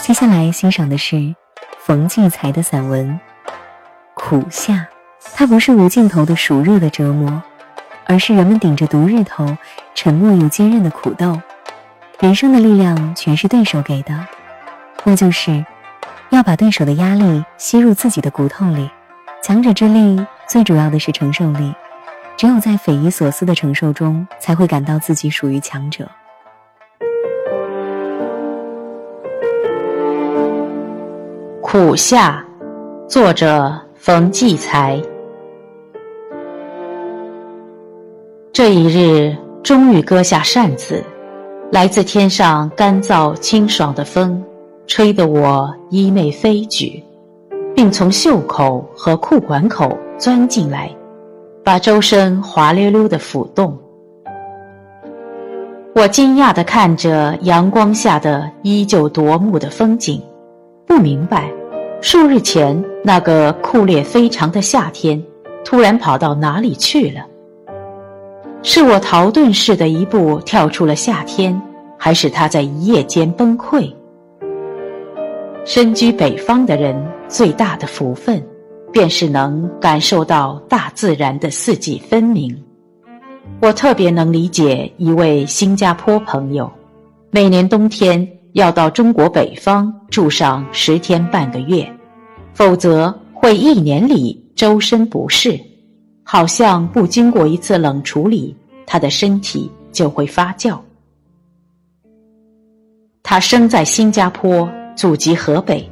接下来欣赏的是冯骥才的散文《苦夏》。它不是无尽头的暑热的折磨，而是人们顶着毒日头沉默又坚韧的苦斗。人生的力量全是对手给的，那就是要把对手的压力吸入自己的骨头里。强者之力最主要的是承受力，只有在匪夷所思的承受中，才会感到自己属于强者。 苦夏，作者冯骥才。这一日终于割下扇子，来自天上干燥清爽的风吹得我衣袂飞举，并从袖口和裤管口钻进来，把周身滑溜溜地抚动。我惊讶地看着阳光下的依旧夺目的风景，不明白数日前那个酷烈非常的夏天突然跑到哪里去了。是我逃遁似的一步跳出了夏天，还是它在一夜间崩溃？身居北方的人最大的福分，便是能感受到大自然的四季分明。我特别能理解一位新加坡朋友，每年冬天要到中国北方住上10天半个月，否则会1年里周身不适，好像不经过一次冷处理，他的身体就会发酵。他生在新加坡，祖籍河北，